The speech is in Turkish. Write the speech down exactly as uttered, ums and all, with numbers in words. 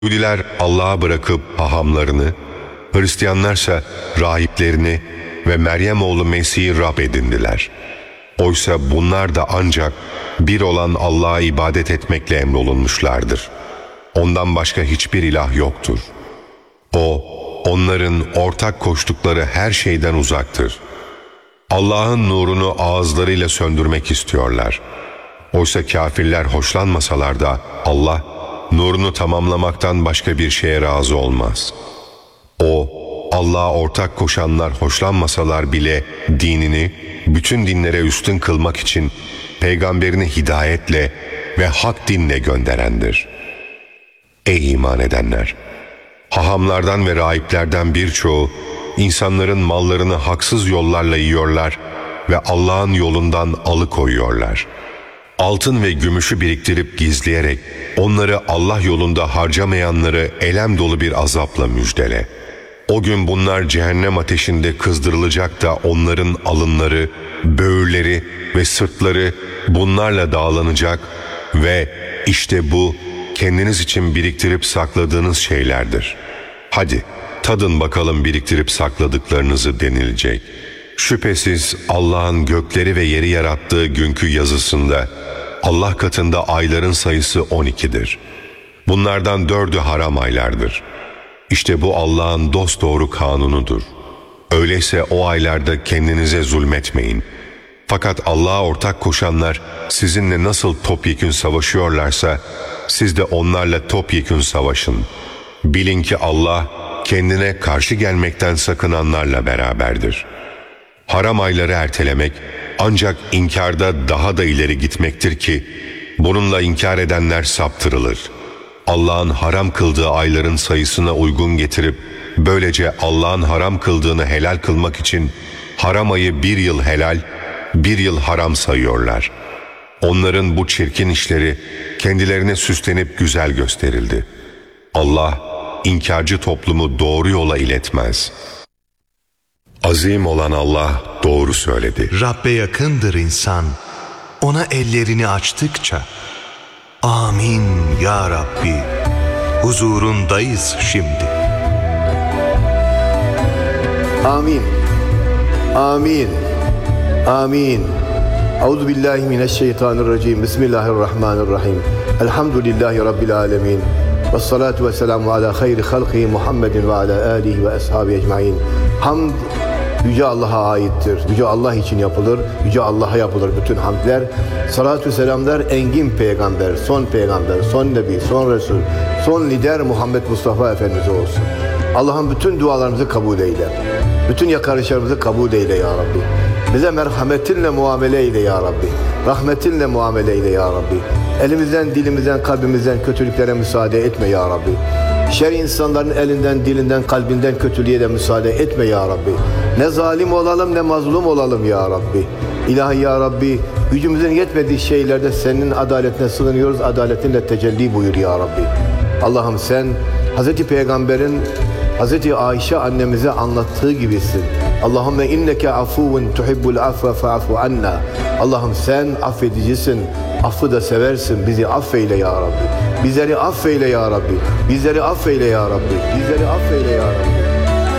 Yahudiler Allah'a bırakıp hahamlarını, Hristiyanlarsa rahiplerini ve Meryem oğlu Mesih'i Rab edindiler. Oysa bunlar da ancak bir olan Allah'a ibadet etmekle emrolunmuşlardır. Ondan başka hiçbir ilah yoktur. O, onların ortak koştukları her şeyden uzaktır. Allah'ın nurunu ağızlarıyla söndürmek istiyorlar. Oysa kafirler hoşlanmasalar da Allah, nurunu tamamlamaktan başka bir şeye razı olmaz. O, Allah'a ortak koşanlar hoşlanmasalar bile dinini bütün dinlere üstün kılmak için peygamberini hidayetle ve hak dinle gönderendir. Ey iman edenler! Hahamlardan ve rahiplerden birçoğu insanların mallarını haksız yollarla yiyorlar ve Allah'ın yolundan alıkoyuyorlar. Altın ve gümüşü biriktirip gizleyerek onları Allah yolunda harcamayanları elem dolu bir azapla müjdele. O gün bunlar cehennem ateşinde kızdırılacak da onların alınları, böğürleri ve sırtları bunlarla dağlanacak ve işte bu kendiniz için biriktirip sakladığınız şeylerdir. Hadi tadın bakalım biriktirip sakladıklarınızı denilecek. Şüphesiz Allah'ın gökleri ve yeri yarattığı günkü yazısında Allah katında ayların sayısı on ikidir. Bunlardan dördü haram aylardır. İşte bu Allah'ın dosdoğru kanunudur. Öyleyse o aylarda kendinize zulmetmeyin. Fakat Allah'a ortak koşanlar sizinle nasıl topyekün savaşıyorlarsa siz de onlarla topyekün savaşın. Bilin ki Allah kendine karşı gelmekten sakınanlarla beraberdir. Haram ayları ertelemek ancak inkarda daha da ileri gitmektir ki bununla inkar edenler saptırılır. Allah'ın haram kıldığı ayların sayısına uygun getirip böylece Allah'ın haram kıldığını helal kılmak için haram ayı bir yıl helal, bir yıl haram sayıyorlar. Onların bu çirkin işleri kendilerine süslenip güzel gösterildi. Allah inkarcı toplumu doğru yola iletmez. Azim olan Allah doğru söyledi. Rabbe yakındır insan, ona ellerini açtıkça. Amin ya Rabbi, huzurundayız şimdi. Amin. Amin. Amin. Euzu billahi mineşşeytanirracim. Bismillahirrahmanirrahim. Elhamdülillahi rabbil alamin. Ves salatu vesselamu ala hayri halqi Muhammedin ve ala alihi ve ashabi ecmaîn. Hamd Yüce Allah'a aittir. Yüce Allah için yapılır. Yüce Allah'a yapılır bütün hamdler. Salatü selamlar engin peygamber, son peygamber, son nebi, son resul, son lider Muhammed Mustafa Efendimiz'e olsun. Allah'ın bütün dualarımızı kabul eyle. Bütün yakarışlarımızı kabul eyle ya Rabbi. Bize merhametinle muamele eyle ya Rabbi. Rahmetinle muamele eyle ya Rabbi. Elimizden, dilimizden, kalbimizden kötülüklere müsaade etme ya Rabbi. Şer insanların elinden, dilinden, kalbinden kötülüğe de müsaade etme ya Rabbi. Ne zalim olalım ne mazlum olalım ya Rabbi. İlahi ya Rabbi, gücümüzün yetmediği şeylerde senin adaletine sığınıyoruz. Adaletinle tecelli buyur ya Rabbi. Allah'ım sen Hazreti Peygamber'in Hazreti Ayşe annemize anlattığı gibisin. Allahümme inneke afuvun tuhibbul afve fa'fu anna. Allah'ım sen affedicisin, affı da seversin. Bizi affeyle ya Rabbi. Bizleri affeyle ya Rabbi. Bizleri affeyle ya Rabbi. Bizleri affeyle ya Rabbi.